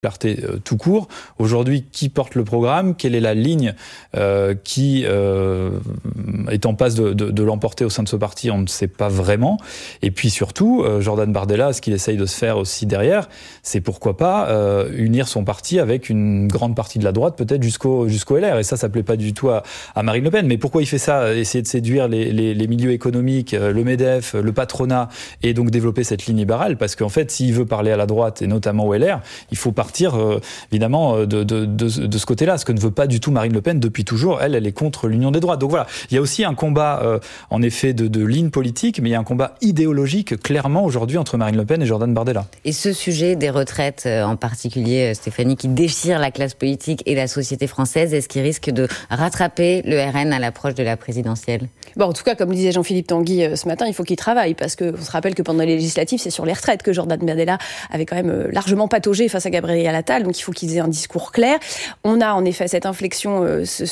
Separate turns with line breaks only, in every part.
clarté tout court. Aujourd'hui, qui porte le programme ? Quelle est la ligne qui est en passe de l'emporter au sein de ce parti ? On ne sait pas vraiment. Et puis surtout, Jordan Bardella, ce qu'il essaye de se faire aussi derrière, c'est pourquoi pas unir son parti avec une grande partie de la droite, peut-être jusqu'au LR. Et ça plaît pas du tout à Marine Le Pen. Mais pourquoi il fait ça ? Essayer de séduire les milieux économiques, le MEDEF, le patronat, et donc développer cette ligne libérale. Parce qu'en fait, s'il veut parler à la droite, et notamment au LR, il faut partir évidemment de ce côté-là, ce que ne veut pas du tout Marine Le Pen depuis toujours. Elle est contre l'union des droites. Donc voilà, il y a aussi un combat en effet de ligne politique, mais il y a un combat idéologique clairement aujourd'hui entre Marine Le Pen et Jordan Bardella.
Et ce sujet des retraites en particulier, Stéphanie, qui déchire la classe politique et la société française, est-ce qu'il risque de rattraper le RN à l'approche de la présidentielle ?
Bon, en tout cas, comme disait Jean-Philippe Tanguy ce matin, il faut qu'il travaille, parce qu'on se rappelle que pendant les législatives, c'est sur les retraites que Jordan Bardella avait quand même largement pataugé face à Gabriel Attal, donc il faut qu'ils aient un discours clair. On a en effet cette inflexion,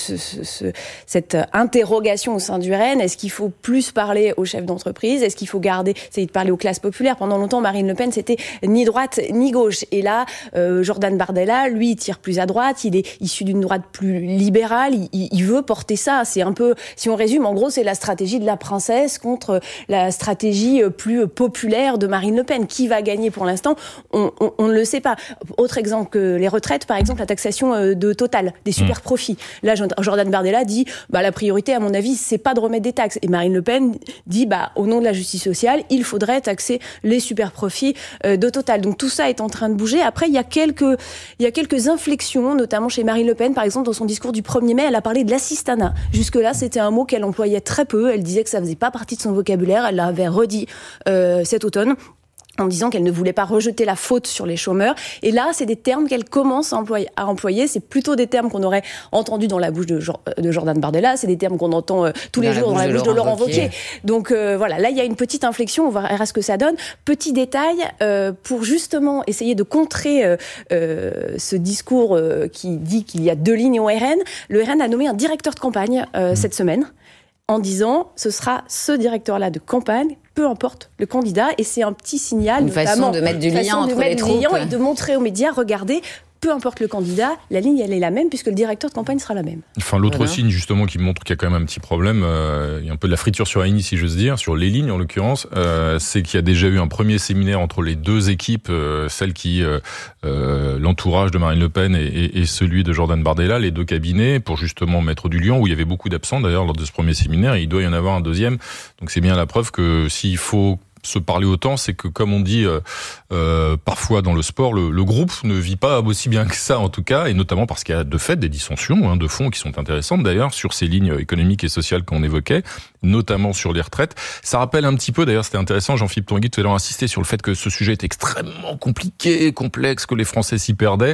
cette interrogation au sein du RN. Est-ce qu'il faut plus parler aux chefs d'entreprise ? Est-ce qu'il faut essayer de parler aux classes populaires ? Pendant longtemps, Marine Le Pen, c'était ni droite ni gauche. Et là, Jordan Bardella, lui, il tire plus à droite. Il est issu d'une droite plus libérale. Il veut porter ça. C'est un peu, si on résume, en gros, c'est la stratégie de la princesse contre la stratégie plus populaire de Marine Le Pen. Qui va gagner pour l'instant ? On ne le sait pas. Autre exemple que les retraites, par exemple, la taxation de Total, des super profits. Là, Jordan Bardella dit, la priorité, à mon avis, c'est pas de remettre des taxes. Et Marine Le Pen dit, au nom de la justice sociale, il faudrait taxer les super profits de Total. Donc tout ça est en train de bouger. Après, il y a quelques inflexions, notamment chez Marine Le Pen, par exemple, dans son discours du 1er mai, elle a parlé de l'assistanat. Jusque-là, c'était un mot qu'elle employait très peu. Elle disait que ça faisait pas partie de son vocabulaire. Elle l'avait redit cet automne, en disant qu'elle ne voulait pas rejeter la faute sur les chômeurs. Et là, c'est des termes qu'elle commence à employer. C'est plutôt des termes qu'on aurait entendus dans la bouche de Jordan Bardella. C'est des termes qu'on entend tous les jours dans la bouche de Laurent Wauquiez. Donc voilà, là, il y a une petite inflexion. On verra ce que ça donne. Petit détail, pour justement essayer de contrer ce discours qui dit qu'il y a deux lignes au RN, le RN a nommé un directeur de campagne cette semaine, en disant ce sera ce directeur-là de campagne, peu importe le candidat, et c'est un petit signal,
une façon de mettre du lien entre les troupes
et de montrer aux médias, regardez, peu importe le candidat, la ligne elle est la même puisque le directeur de campagne sera la même.
Enfin, l'autre signe justement qui montre qu'il y a quand même un petit problème, il y a un peu de la friture sur Aigny si j'ose dire, sur les lignes en l'occurrence, c'est qu'il y a déjà eu un premier séminaire entre les deux équipes, celle qui l'entourage de Marine Le Pen et celui de Jordan Bardella, les deux cabinets, pour justement mettre du lien, où il y avait beaucoup d'absents d'ailleurs lors de ce premier séminaire, et il doit y en avoir un deuxième, donc c'est bien la preuve que s'il faut se parler autant, c'est que, comme on dit parfois dans le sport, le groupe ne vit pas aussi bien que ça en tout cas, et notamment parce qu'il y a de fait des dissensions de fond qui sont intéressantes d'ailleurs sur ces lignes économiques et sociales qu'on évoquait, notamment sur les retraites. Ça rappelle un petit peu, d'ailleurs c'était intéressant, Jean-Philippe Tanguy tout à l'heure insistait sur le fait que ce sujet est extrêmement compliqué, complexe, que les Français s'y perdaient,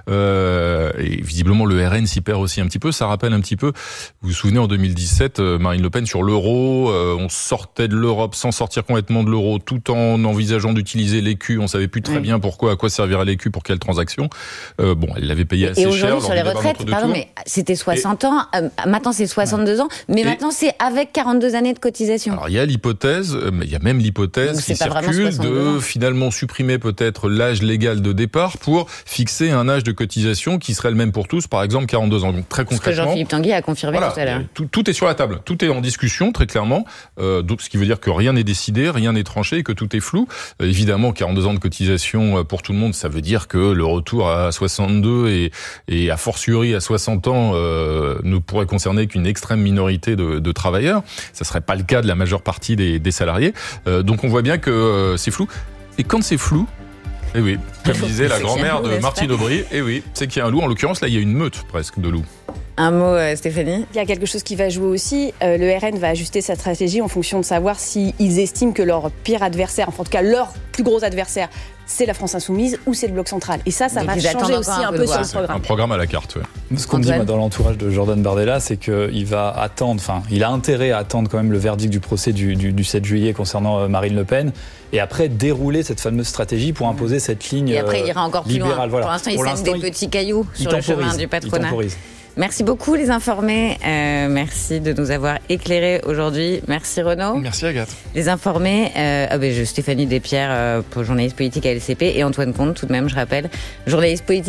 et visiblement le RN s'y perd aussi un petit peu. Ça rappelle un petit peu, vous vous souvenez en 2017, Marine Le Pen sur l'euro, on sortait de l'Europe sans sortir complètement de l'euro, tout en envisageant d'utiliser l'écu. On savait plus très bien à quoi servirait l'écu, pour quelle transaction. Elle l'avait payé assez cher.
Et aujourd'hui, sur les retraites, mais c'était 60 ans, maintenant c'est 62 ans, mais maintenant c'est avec 42 années de cotisation.
Alors il y a l'hypothèse, mais il y a même l'hypothèse qui circule de finalement supprimer peut-être l'âge légal de départ pour fixer un âge de cotisation qui serait le même pour tous, par exemple 42 ans. Donc très concrètement,
ce que Jean-Philippe Tanguy a confirmé tout à l'heure.
Tout est sur la table, tout est en discussion très clairement, donc ce qui veut dire que rien n'est décidé, rien n'est tranché, et que tout est flou. Évidemment, 42 ans de cotisation pour tout le monde, ça veut dire que le retour à 62 et a fortiori à 60 ans ne pourrait concerner qu'une extrême minorité de travailleurs. Ça serait pas le cas de la majeure partie des salariés. Donc on voit bien que c'est flou. Et quand c'est flou, oui, comme disait la grand-mère de Martine Aubry, c'est qu'il y a un loup. En l'occurrence, là, il y a une meute presque de loups.
Un mot, Stéphanie ?
Il y a quelque chose qui va jouer aussi. Le RN va ajuster sa stratégie en fonction de savoir s'ils estiment que leur pire adversaire, enfin en tout cas leur plus gros adversaire, c'est la France Insoumise ou c'est le Bloc Central. Et ça va changer aussi un peu sur le programme.
Un programme à la carte, ouais.
Ce qu'on me dit dans l'entourage de Jordan Bardella, c'est qu'il va attendre, il a intérêt à attendre quand même le verdict du procès du 7 juillet concernant Marine Le Pen, et après dérouler cette fameuse stratégie pour imposer cette ligne libérale.
Et après, il ira encore plus loin. Voilà. Pour l'instant, il sème des petits cailloux sur le chemin du patronat. Merci beaucoup les informés, merci de nous avoir éclairés aujourd'hui. Merci Renaud.
Merci Agathe.
Les informés, Stéphanie Despierres, journaliste politique à LCP, et Antoine Comte tout de même, je rappelle, journaliste politique